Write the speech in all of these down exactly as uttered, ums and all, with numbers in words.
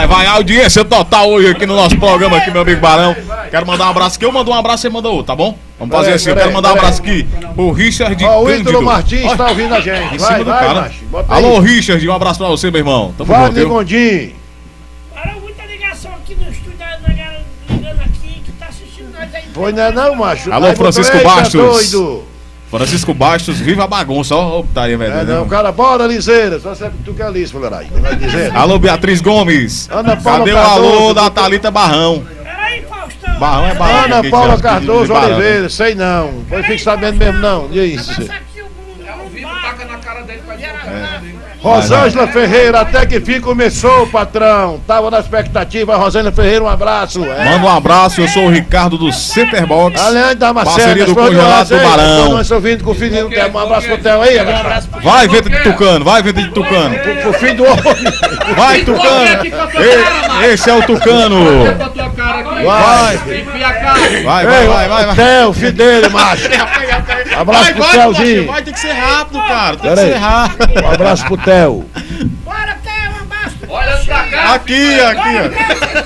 Vai, vai, audiência total hoje aqui no nosso programa, aqui, meu amigo Barão. Quero mandar um abraço aqui, eu mando um abraço, você manda outro, tá bom? Vamos fazer assim, eu quero mandar um abraço aqui pro Richard Ó, o Cândido. Ítalo Martins está ouvindo a gente. Em Vai, cima do vai, cara. macho. Bota aí. Alô, Richard, um abraço pra você, meu irmão. Tamo junto, Wagner viu? Gondim. Para muita ligação aqui no estúdio, a galera ligando aqui, que tá assistindo nós aí. Foi não é não, macho. Alô, Aí, Francisco botou, eita, Bastos. doido. Francisco Bastos, viva a bagunça, ó, ó, tá aí, velho. É não, cara, bora, Liseira. Só sabe que tu quer liso, mulherada. Não vai dizer. Alô, Beatriz Gomes. Ana Paula Cadê o Cardoso, alô da doutor? Thalita Barrão? Peraí, Faustão. Barrão é Barrão. Ana quem Paula chama de- Cardoso de Barão, né? Oliveira, sei não. Foi fique sabendo mesmo não. E isso. Essa aqui, o mundo taca na cara dele pra Rosângela Ferreira, até que fim começou, patrão. Tava na expectativa. Rosângela Ferreira, um abraço. É. Manda um abraço, eu sou o Ricardo do Center Box. Além da Marcela, Parceria do Congelado do Barão. Nós ouvindo com o filho do Theo. Um abraço pro Theo aí, um abraço Vai, vento de Tucano, vai, vento de Tucano. pro, pro filho do homem. Vai, Tucano. E- Esse é o Tucano. Vai. Vai, vai, vai, vai. vai. Theo, filho dele, macho. Abraço pro Theozinho. Vai ter que ser rápido, cara. Tem que Pera aí. ser rápido. Um abraço pro Theo. Bora, Theo, um abraço. Olha pra cá. Aqui, aqui, ó.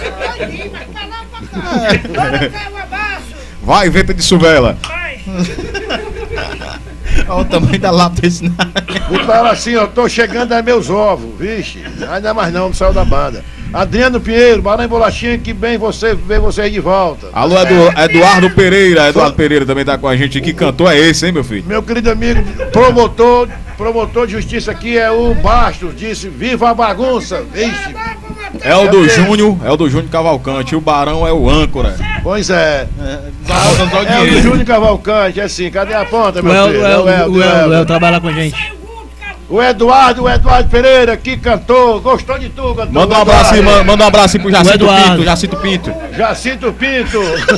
Bora, Theo, um abraço. Vai, vento de Suvela. Vai. Olha o tamanho da lápide desse. Botaram assim, ó, tô chegando a meus ovos, vixe. Ainda mais não, não saiu da banda. Adriano Pinheiro, Barão e Bolachinha, que bem você ver vocês de volta. Alô, Edu, Eduardo Pereira. Eduardo Pereira também tá com a gente aqui. Cantor é esse, hein, meu filho? Meu querido amigo, promotor, promotor de justiça aqui é o Bastos, disse, viva a bagunça, vixe. É o do Júnior, é o do Júnior Cavalcante. O Barão é o âncora. Pois é. Tá faltando só É o do dinheiro. Júnior Cavalcante, é assim, cadê a ponta, O meu El, filho? o É El, o El, o El, o El El. trabalha com a gente. Sai o Guto, cara. O Eduardo, o Eduardo Pereira, que cantou, gostou de tu, cantor. Manda um abraço aí, manda um abraço aí pro Jacinto Eduardo. Pinto. Jacinto Pinto. Jacinto Pinto.